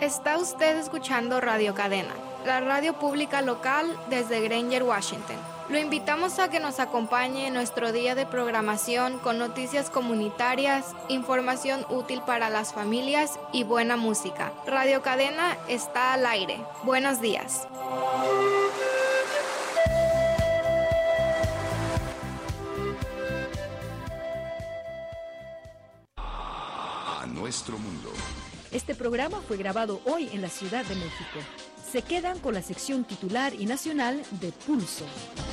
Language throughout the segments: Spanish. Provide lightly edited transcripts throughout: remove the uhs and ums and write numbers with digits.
Está usted escuchando Radio Cadena, la radio pública local desde Granger, Washington. Lo invitamos a que nos acompañe en nuestro día de programación con noticias comunitarias, información útil para las familias y buena música. Radio Cadena está al aire. Buenos días. A nuestro mundo. Este programa fue grabado hoy en la Ciudad de México. Se quedan con la sección titular y nacional de Pulso.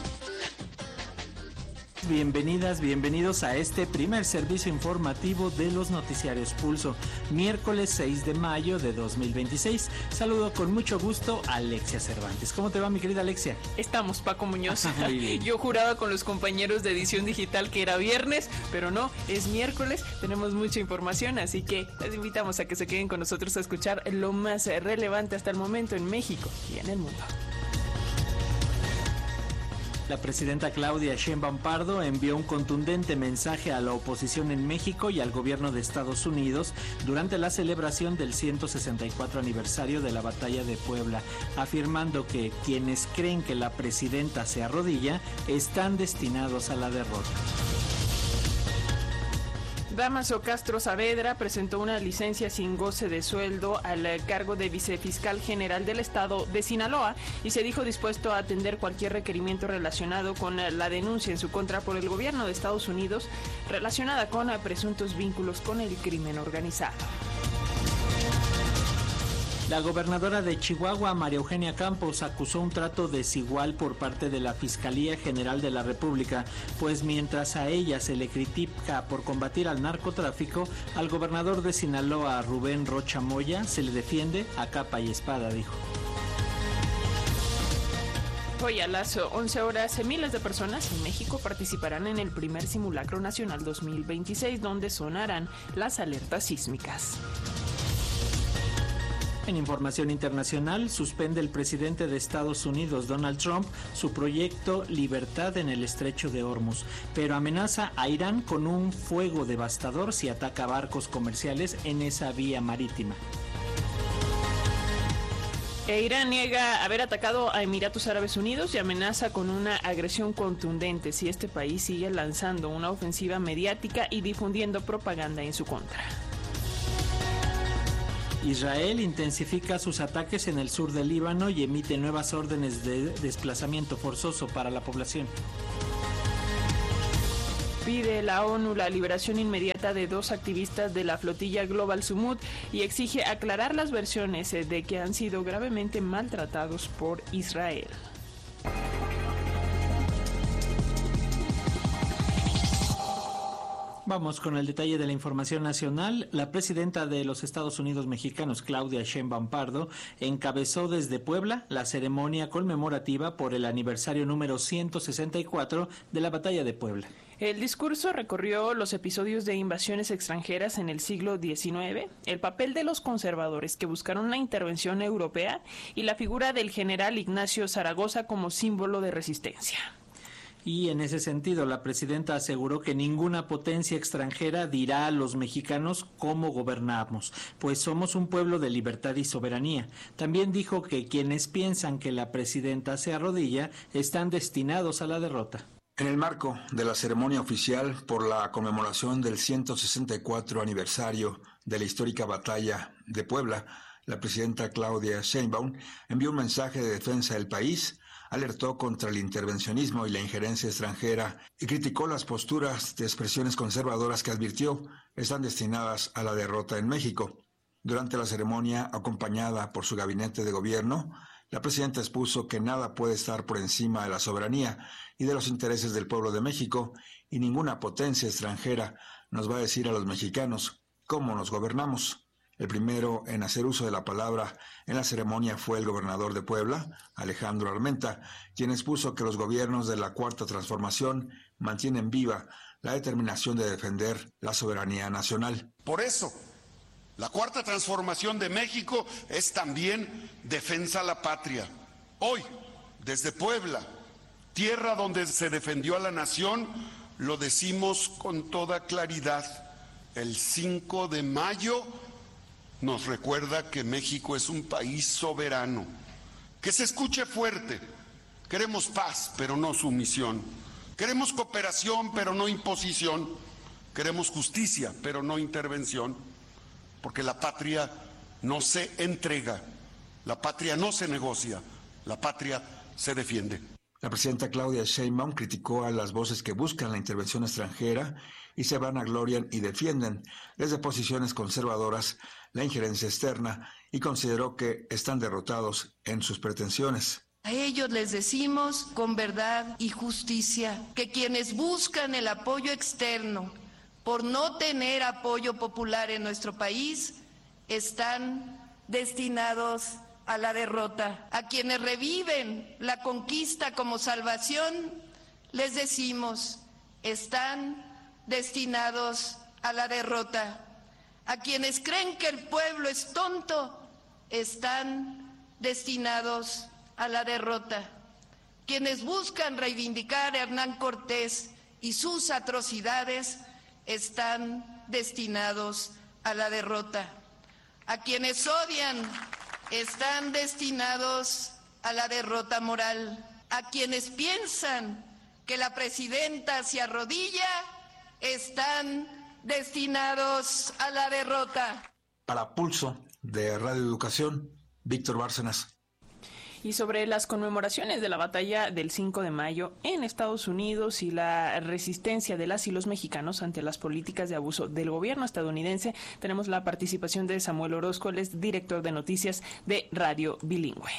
Bienvenidas, bienvenidos a este primer servicio informativo de los noticiarios Pulso, miércoles 6 de mayo de 2026. Saludo con mucho gusto a Alexia Cervantes. ¿Cómo te va, mi querida Alexia? Estamos, Paco Muñoz. Yo juraba con los compañeros de edición digital que era viernes, pero no, es miércoles. Tenemos mucha información, así que les invitamos a que se queden con nosotros a escuchar lo más relevante hasta el momento en México y en el mundo. La presidenta Claudia Sheinbaum Pardo envió un contundente mensaje a la oposición en México y al gobierno de Estados Unidos durante la celebración del 164 aniversario de la Batalla de Puebla, afirmando que quienes creen que la presidenta se arrodilla están destinados a la derrota. Dámaso Castro Saavedra presentó una licencia sin goce de sueldo al cargo de vicefiscal general del estado de Sinaloa y se dijo dispuesto a atender cualquier requerimiento relacionado con la denuncia en su contra por el gobierno de Estados Unidos relacionada con presuntos vínculos con el crimen organizado. La gobernadora de Chihuahua, María Eugenia Campos, acusó un trato desigual por parte de la Fiscalía General de la República, pues mientras a ella se le critica por combatir al narcotráfico, al gobernador de Sinaloa, Rubén Rocha Moya, se le defiende a capa y espada, dijo. Hoy a las 11 horas, miles de personas en México participarán en el primer Simulacro Nacional 2026, donde sonarán las alertas sísmicas. En información internacional, suspende el presidente de Estados Unidos, Donald Trump, su proyecto Libertad en el Estrecho de Hormuz, pero amenaza a Irán con un fuego devastador si ataca barcos comerciales en esa vía marítima. Irán niega haber atacado a Emiratos Árabes Unidos y amenaza con una agresión contundente si este país sigue lanzando una ofensiva mediática y difundiendo propaganda en su contra. Israel intensifica sus ataques en el sur del Líbano y emite nuevas órdenes de desplazamiento forzoso para la población. Pide la ONU la liberación inmediata de 2 activistas de la flotilla Global Sumud y exige aclarar las versiones de que han sido gravemente maltratados por Israel. Vamos con el detalle de la información nacional. La presidenta de los Estados Unidos mexicanos, Claudia Sheinbaum Pardo, encabezó desde Puebla la ceremonia conmemorativa por el aniversario número 164 de la Batalla de Puebla. El discurso recorrió los episodios de invasiones extranjeras en el siglo XIX, el papel de los conservadores que buscaron la intervención europea y la figura del general Ignacio Zaragoza como símbolo de resistencia. Y en ese sentido, la presidenta aseguró que ninguna potencia extranjera dirá a los mexicanos cómo gobernamos, pues somos un pueblo de libertad y soberanía. También dijo que quienes piensan que la presidenta se arrodilla están destinados a la derrota. En el marco de la ceremonia oficial por la conmemoración del 164 aniversario de la histórica batalla de Puebla, la presidenta Claudia Sheinbaum envió un mensaje de defensa del país, alertó contra el intervencionismo y la injerencia extranjera y criticó las posturas de expresiones conservadoras que advirtió están destinadas a la derrota en México. Durante la ceremonia, acompañada por su gabinete de gobierno, la presidenta expuso que nada puede estar por encima de la soberanía y de los intereses del pueblo de México y ninguna potencia extranjera nos va a decir a los mexicanos cómo nos gobernamos. El primero en hacer uso de la palabra en la ceremonia fue el gobernador de Puebla, Alejandro Armenta, quien expuso que los gobiernos de la Cuarta Transformación mantienen viva la determinación de defender la soberanía nacional. Por eso, la Cuarta Transformación de México es también defensa a la patria. Hoy, desde Puebla, tierra donde se defendió a la nación, lo decimos con toda claridad. El 5 de mayo nos recuerda que México es un país soberano. Que se escuche fuerte. Queremos paz, pero no sumisión. Queremos cooperación, pero no imposición. Queremos justicia, pero no intervención. Porque la patria no se entrega, la patria no se negocia, la patria se defiende. La presidenta Claudia Sheinbaum criticó a las voces que buscan la intervención extranjera y se vanaglorian y defienden desde posiciones conservadoras la injerencia externa y consideró que están derrotados en sus pretensiones. A ellos les decimos con verdad y justicia que quienes buscan el apoyo externo por no tener apoyo popular en nuestro país están destinados a la derrota. A quienes reviven la conquista como salvación, les decimos, están destinados a la derrota. A quienes creen que el pueblo es tonto, están destinados a la derrota. Quienes buscan reivindicar a Hernán Cortés y sus atrocidades, están destinados a la derrota. A quienes odian, están destinados a la derrota moral. A quienes piensan que la presidenta se arrodilla, están destinados a la derrota. Para Pulso de Radio Educación, Víctor Bárcenas. Y sobre las conmemoraciones de la batalla del 5 de mayo en Estados Unidos y la resistencia de las y los mexicanos ante las políticas de abuso del gobierno estadounidense, tenemos la participación de Samuel Orozco, él es director de noticias de Radio Bilingüe.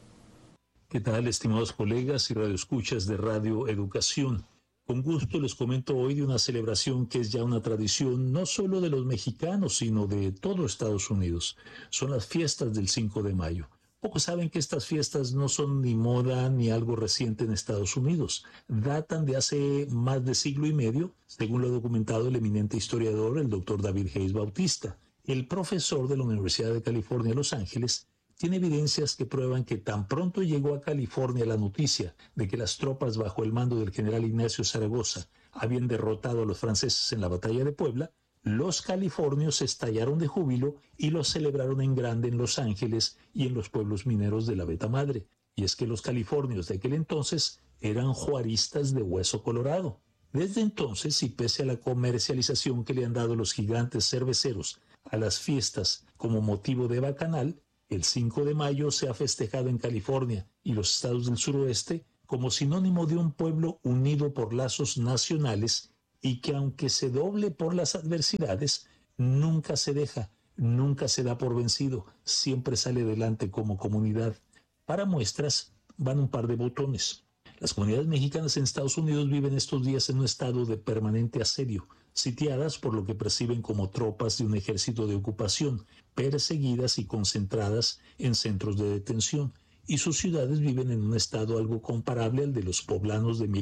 ¿Qué tal, estimados colegas y radioescuchas de Radio Educación? Con gusto les comento hoy de una celebración que es ya una tradición no solo de los mexicanos, sino de todo Estados Unidos. Son las fiestas del 5 de mayo. Pocos saben que estas fiestas no son ni moda ni algo reciente en Estados Unidos. Datan de hace más de siglo y medio, según lo ha documentado el eminente historiador, el doctor David Hayes Bautista. El profesor de la Universidad de California, Los Ángeles, tiene evidencias que prueban que tan pronto llegó a California la noticia de que las tropas bajo el mando del general Ignacio Zaragoza habían derrotado a los franceses en la batalla de Puebla, los californios estallaron de júbilo y lo celebraron en grande en Los Ángeles y en los pueblos mineros de la Beta Madre. Y es que los californios de aquel entonces eran juaristas de hueso colorado. Desde entonces, y pese a la comercialización que le han dado los gigantes cerveceros a las fiestas como motivo de bacanal, el 5 de mayo se ha festejado en California y los estados del suroeste como sinónimo de un pueblo unido por lazos nacionales y que aunque se doble por las adversidades, nunca se deja, nunca se da por vencido, siempre sale adelante como comunidad. Para muestras van un par de botones. Las comunidades mexicanas en Estados Unidos viven estos días en un estado de permanente asedio, sitiadas por lo que perciben como tropas de un ejército de ocupación, perseguidas y concentradas en centros de detención, y sus ciudades viven en un estado algo comparable al de los poblanos de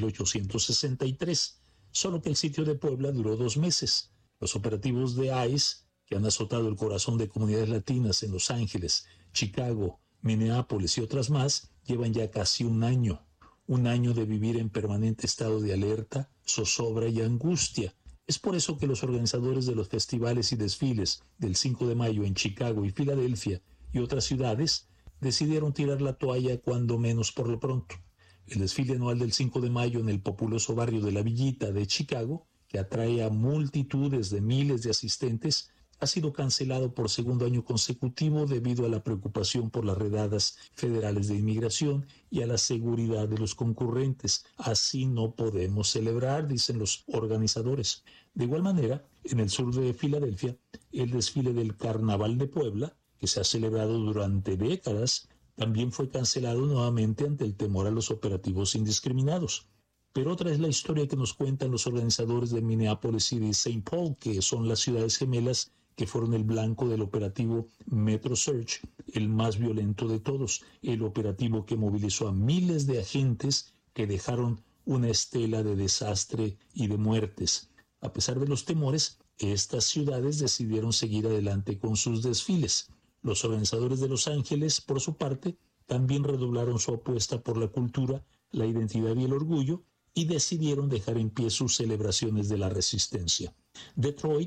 1863, solo que el sitio de Puebla duró 2 meses. Los operativos de ICE, que han azotado el corazón de comunidades latinas en Los Ángeles, Chicago, Minneapolis y otras más, llevan ya casi un año de vivir en permanente estado de alerta, zozobra y angustia. Es por eso que los organizadores de los festivales y desfiles del 5 de mayo en Chicago y Filadelfia y otras ciudades decidieron tirar la toalla cuando menos por lo pronto. El desfile anual del 5 de mayo en el populoso barrio de La Villita de Chicago, que atrae a multitudes de miles de asistentes, ha sido cancelado por segundo año consecutivo debido a la preocupación por las redadas federales de inmigración y a la seguridad de los concurrentes. Así no podemos celebrar, dicen los organizadores. De igual manera, en el sur de Filadelfia, el desfile del Carnaval de Puebla, que se ha celebrado durante décadas, también fue cancelado nuevamente ante el temor a los operativos indiscriminados. Pero otra es la historia que nos cuentan los organizadores de Minneapolis y de St. Paul, que son las ciudades gemelas que fueron el blanco del operativo Metro Search, el más violento de todos, el operativo que movilizó a miles de agentes que dejaron una estela de desastre y de muertes. A pesar de los temores, estas ciudades decidieron seguir adelante con sus desfiles. Los organizadores de Los Ángeles, por su parte, también redoblaron su apuesta por la cultura, la identidad y el orgullo y decidieron dejar en pie sus celebraciones de la resistencia. Detroit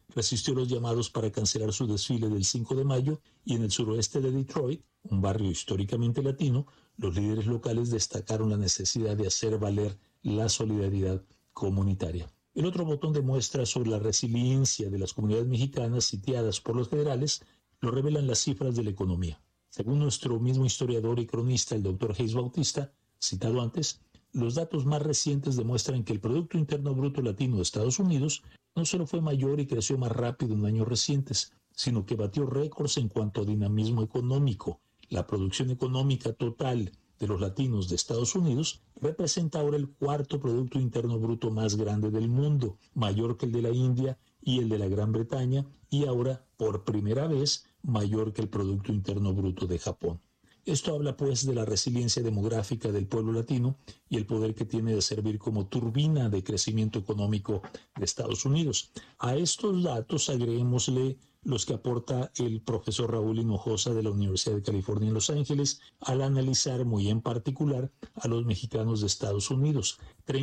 resistió los llamados para cancelar su desfile del 5 de mayo y en el suroeste de Detroit, un barrio históricamente latino, los líderes locales destacaron la necesidad de hacer valer la solidaridad comunitaria. El otro botón de muestra sobre la resiliencia de las comunidades mexicanas sitiadas por los federales lo revelan las cifras de la economía. Según nuestro mismo historiador y cronista, el doctor Hayes Bautista, citado antes, los datos más recientes demuestran que el Producto Interno Bruto Latino de Estados Unidos no solo fue mayor y creció más rápido en años recientes, sino que batió récords en cuanto a dinamismo económico. La producción económica total de los latinos de Estados Unidos representa ahora el cuarto Producto Interno Bruto más grande del mundo, mayor que el de la India y el de la Gran Bretaña, y ahora, por primera vez, mayor que el Producto Interno Bruto de Japón. Esto habla pues de la resiliencia demográfica del pueblo latino y el poder que tiene de servir como turbina de crecimiento económico de Estados Unidos. A estos datos agreguémosle los que aporta el profesor Raúl Hinojosa de la Universidad de California en Los Ángeles al analizar muy en particular a los mexicanos de Estados Unidos,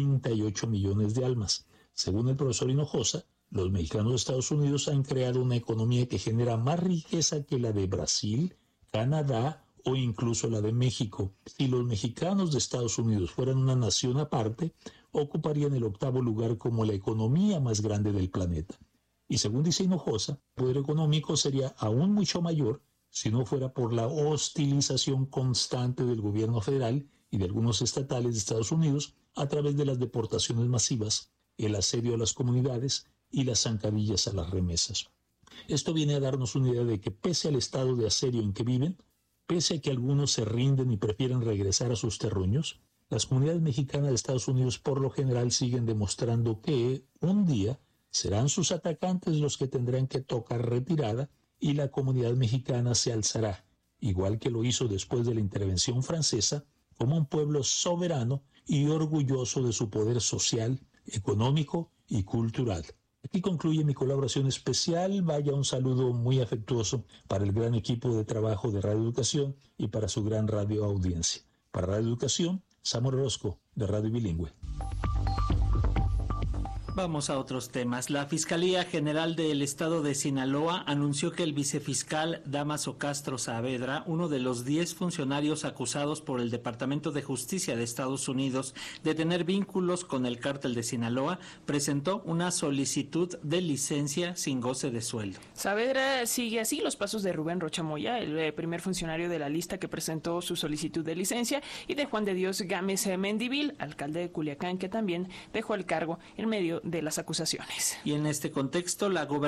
38 millones de almas. Según el profesor Hinojosa, los mexicanos de Estados Unidos han creado una economía que genera más riqueza que la de Brasil, Canadá o incluso la de México. Si los mexicanos de Estados Unidos fueran una nación aparte, ocuparían el 8º lugar como la economía más grande del planeta. Y según dice Hinojosa, el poder económico sería aún mucho mayor si no fuera por la hostilización constante del gobierno federal y de algunos estatales de Estados Unidos a través de las deportaciones masivas, el asedio a las comunidades y las zancadillas a las remesas. Esto viene a darnos una idea de que pese al estado de asedio en que viven, pese a que algunos se rinden y prefieren regresar a sus terruños, las comunidades mexicanas de Estados Unidos por lo general siguen demostrando que un día serán sus atacantes los que tendrán que tocar retirada y la comunidad mexicana se alzará, igual que lo hizo después de la intervención francesa, como un pueblo soberano y orgulloso de su poder social, económico y cultural. Aquí concluye mi colaboración especial. Vaya un saludo muy afectuoso para el gran equipo de trabajo de Radio Educación y para su gran radio audiencia. Para Radio Educación, Samuel Orozco, de Radio Bilingüe. Vamos a otros temas. La Fiscalía General del Estado de Sinaloa anunció que el vicefiscal Dámaso Castro Saavedra, uno de los 10 funcionarios acusados por el Departamento de Justicia de Estados Unidos de tener vínculos con el cártel de Sinaloa, presentó una solicitud de licencia sin goce de sueldo. Saavedra sigue así los pasos de Rubén Rocha Moya, el primer funcionario de la lista que presentó su solicitud de licencia, y de Juan de Dios Gámez Mendivil, alcalde de Culiacán, que también dejó el cargo en medio de las acusaciones. Y en este contexto, la